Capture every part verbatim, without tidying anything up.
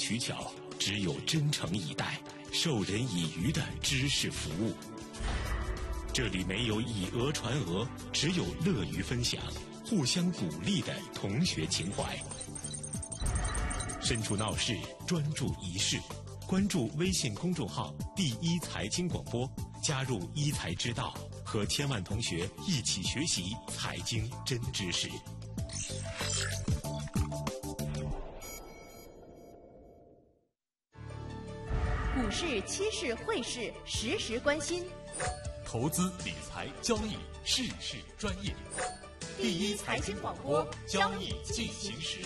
取巧，只有真诚以待、授人以渔的知识服务。这里没有以讹传讹，只有乐于分享、互相鼓励的同学情怀。身处闹市，专注一事，关注微信公众号“第一财经广播”，加入一财之道，和千万同学一起学习财经真知识。 股市、期市、汇市，时时关心。 投资理财交易，事事专业。第一财经广播，交易进行时。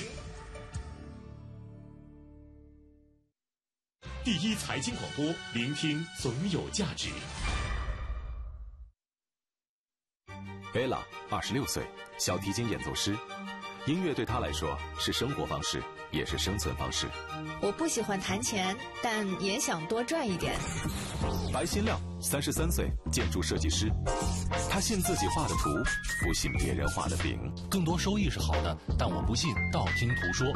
第一财经广播，聆听总有价值。 Bella 二十六岁，小提琴演奏师。音乐对他来说是生活方式，也是生存方式。 我不喜欢弹钱，但也想多赚一点。 白新亮三十三岁，建筑设计师。他信自己画的图，不信别人画的饼。 更多收益是好的，但我不信道听途说。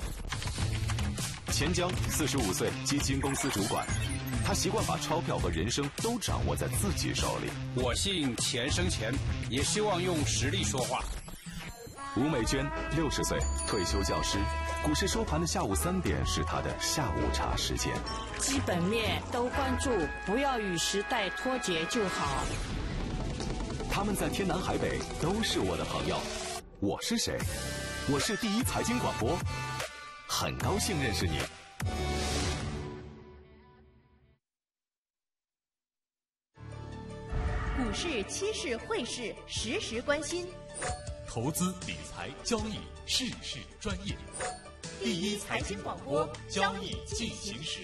钱江四十五岁，基金公司主管。他习惯把钞票和人生都掌握在自己手里。 我信钱生钱，也希望用实力说话。 吴美娟六十岁，退休教师。股市收盘的下午三点是她的下午茶时间。 基本面都关注，不要与时代脱节就好。 他们在天南海北都是我的朋友。我是谁？我是第一财经广播，很高兴认识你。 股市、期市、汇市，时时关心。 投资理财交易，事事专业。第一财经广播，交易进行时。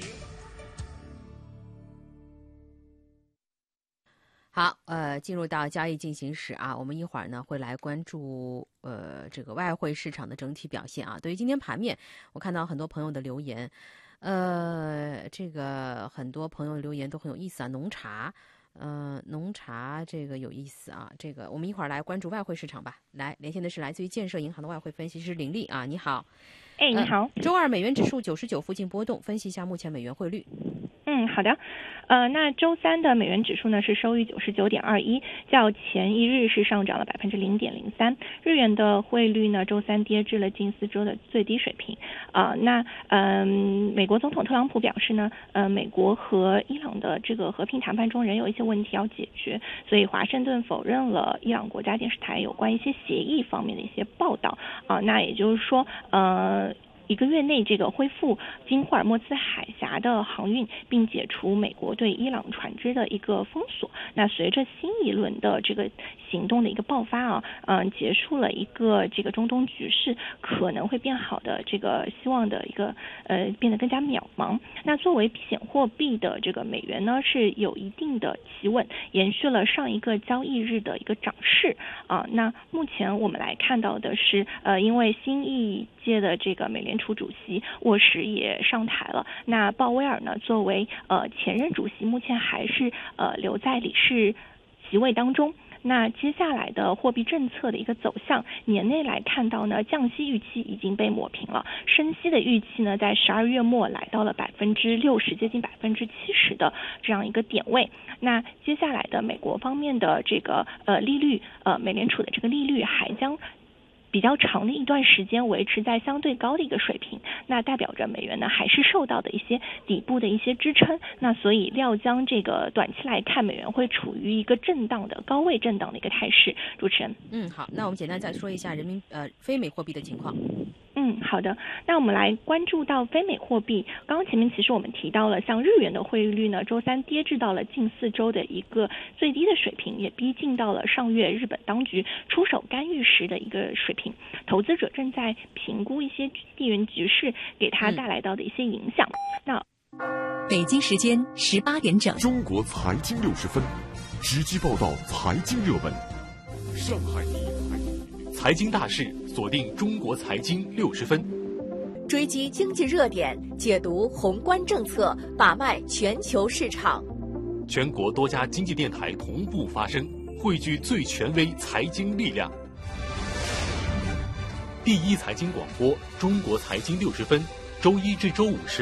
好，呃，进入到交易进行时啊，我们一会儿呢会来关注呃这个外汇市场的整体表现啊。对于今天盘面，我看到很多朋友的留言，呃，这个很多朋友留言都很有意思啊，农茶。呃，农茶这个有意思啊，这个我们一会儿来关注外汇市场吧。来，连线的是来自于建设银行的外汇分析师林丽啊，你好。 哎，你好。 呃、周二美元指数九十九附近波动，分析一下目前美元汇率。 嗯，好的。呃，那周三的美元指数呢是收于九十九点二一，较前一日是上涨了百分之零点零三。日元的汇率呢，周三跌至了近四周的最低水平。啊、呃，那嗯、呃，美国总统特朗普表示呢，呃，美国和伊朗的这个和平谈判中仍有一些问题要解决，所以华盛顿否认了伊朗国家电视台有关一些协议方面的一些报道。啊、呃，那也就是说，呃。一个月内，这个恢复经霍尔木兹海峡的航运，并解除美国对伊朗船只的一个封锁。那随着新一轮的这个行动的一个爆发啊，嗯、呃，结束了一个这个中东局势可能会变好的这个希望的一个呃变得更加渺茫。那作为避险货币的这个美元呢，是有一定的企稳，延续了上一个交易日的一个涨势啊。那目前我们来看到的是，呃，因为新一届的这个美联储主席沃什也上台了，那鲍威尔呢作为呃前任主席，目前还是呃留在理事席位当中。那接下来的货币政策的一个走向，年内来看到呢，降息预期已经被抹平了，升息的预期呢，在十二月末来到了百分之六十，接近百分之七十的这样一个点位。那接下来的美国方面的这个呃利率，呃美联储的这个利率还将比较长的一段时间维持在相对高的一个水平，那代表着美元呢还是受到的一些底部的一些支撑，那所以料将这个短期来看，美元会处于一个震荡的高位震荡的一个态势。主持人， 嗯，好，那我们简单再说一下人民呃非美货币的情况。 嗯，好的。那我们来关注到非美货币。刚刚前面其实我们提到了，像日元的汇率呢，周三跌至到了近四周的一个最低的水平，也逼近到了上月日本当局出手干预时的一个水平。投资者正在评估一些地缘局势给它带来到的一些影响。嗯、那北京时间十八点整， 中国财经六十分，直击报道财经热门。上海财经大事，锁定中国财经六十分， 追击经济热点，解读宏观政策，把脉全球市场。 全国多家经济电台同步发声，汇聚最权威财经力量。第一财经广播，中国财经六十分，周一至周五是